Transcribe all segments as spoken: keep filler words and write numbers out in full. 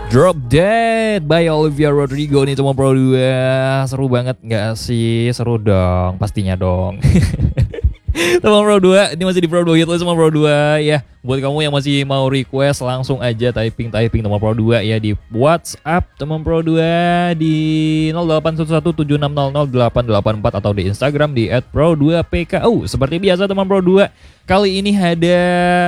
Drop Dead by Olivia Rodrigo nih teman Pro dua. Seru banget gak sih? Seru dong, pastinya dong. Teman Pro dua, ini masih di Pro dua Hitlist teman Pro dua ya. Buat kamu yang masih mau request, langsung aja typing-typing teman Pro dua ya di WhatsApp teman Pro dua di nol delapan satu satu tujuh enam nol nol delapan delapan empat atau di Instagram di et pro dua p k u. Seperti biasa teman Pro dua, kali ini ada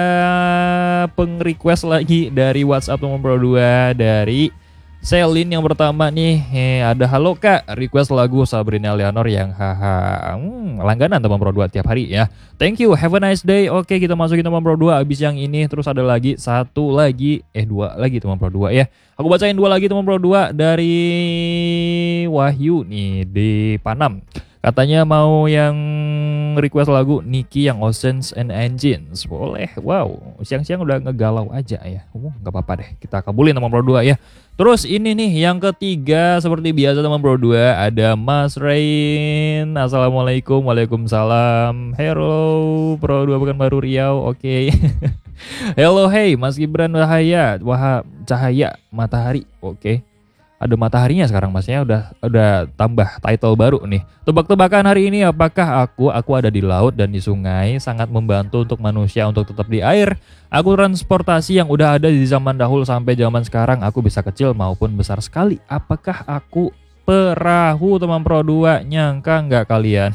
peng-request lagi dari WhatsApp teman Pro dua dari Selin yang pertama nih. Eh, ada halo kak, request lagu Sabrina Leonor yang haha. Hmm, langganan teman Pro dua tiap hari ya. Thank you, have a nice day. Oke, kita masukin teman Pro dua abis yang ini. Terus ada lagi satu lagi, eh dua lagi teman Pro dua ya. Aku bacain dua lagi teman Pro dua dari Wahyu nih di Panam. Katanya mau yang request lagu Niki yang Oceans and Engines. Boleh, wow, siang-siang udah ngegalau aja ya. Uh, gak apa-apa deh, kita kabulin teman Pro dua ya. Terus ini nih yang ketiga, seperti biasa teman Pro dua, ada Mas Rain. Assalamualaikum, waalaikumsalam. Hello Pro dua Pekanbaru Riau, oke. Okay. Hello, hey Mas Gibran Cahaya, Wah Cahaya Matahari, oke. Okay. Ada mataharinya sekarang masnya, udah udah tambah title baru nih. Tebak-tebakan hari ini, apakah aku aku ada di laut dan di sungai, sangat membantu untuk manusia untuk tetap di air. Aku transportasi yang udah ada di zaman dahulu sampai zaman sekarang, aku bisa kecil maupun besar sekali. Apakah aku perahu teman Pro dua? Nyangka nggak kalian?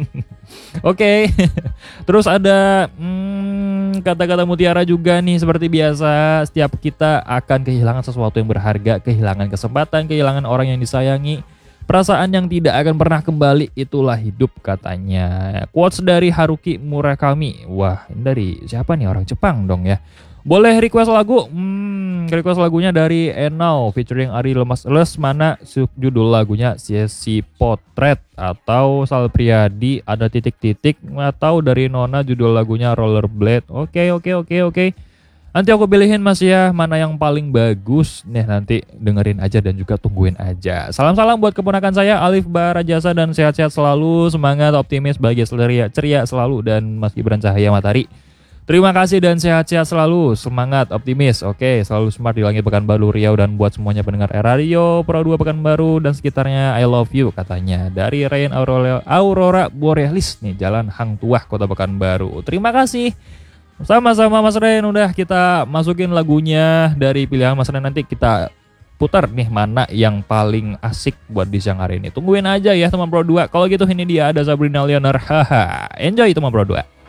Oke. Okay. Terus ada hmm, kata-kata mutiara juga nih. Seperti biasa, setiap kita akan kehilangan sesuatu yang berharga, kehilangan kesempatan, kehilangan orang yang disayangi. Perasaan yang tidak akan pernah kembali, itulah hidup katanya. Quotes dari Haruki Murakami. Wah, ini dari siapa nih? Orang Jepang dong ya. Boleh request lagu? Hmm, request lagunya dari Enau featuring Ari Lemas Lesmana. Judul lagunya Sesi Potret atau Sal Priadi ada titik-titik, atau dari Nona judul lagunya Rollerblade. Oke, oke, oke, oke. Nanti aku pilihin Mas ya, mana yang paling bagus. Nih nanti dengerin aja dan juga tungguin aja. Salam-salam buat keponakan saya Alif Barajasa dan sehat-sehat selalu. Semangat, optimis, bahagia, ceria, ceria selalu, dan Mas Gibran Cahaya Matahari. Terima kasih dan sehat-sehat selalu, semangat, optimis, oke, selalu smart di langit Pekanbaru Riau, dan buat semuanya pendengar radio Pro dua Pekanbaru dan sekitarnya, I love you katanya. Dari Rain Aurora, Aurora Borealis nih, Jalan Hang Tuah, Kota Pekanbaru. Terima kasih. Sama-sama Mas Rain, udah kita masukin lagunya dari pilihan Mas Rain, nanti kita putar nih mana yang paling asik buat di siang hari ini. Tungguin aja ya teman Pro dua. Kalau gitu ini dia ada Sabrina Leonor. Haha. Enjoy teman Pro dua.